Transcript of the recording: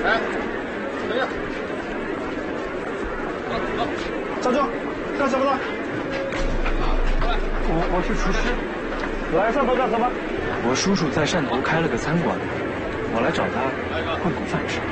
哎，等一下， 小舅，干什么呢？我是厨师。来汕头干什么？ 我叔叔在汕头开了个餐馆，我来找他混口饭吃。